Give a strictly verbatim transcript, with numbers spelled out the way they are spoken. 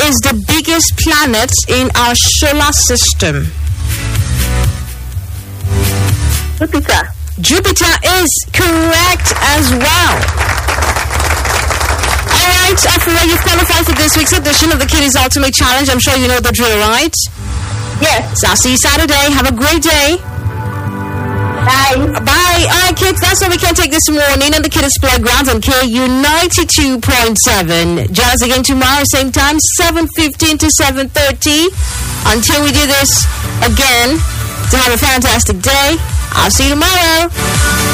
is the biggest planet in our solar system? Jupiter. Jupiter is correct as well. All right, Afua, you've qualified for this week's edition of the Kiddies Ultimate Challenge. I'm sure you know the drill, right? Yes. So I'll see you Saturday. Have a great day. Bye. Bye. All right, kids, that's all we can take this morning on the Kiddies Playground on K U ninety-two point seven. Join us again tomorrow, same time, seven fifteen to seven thirty. Until we do this again, to have a fantastic day. I'll see you tomorrow.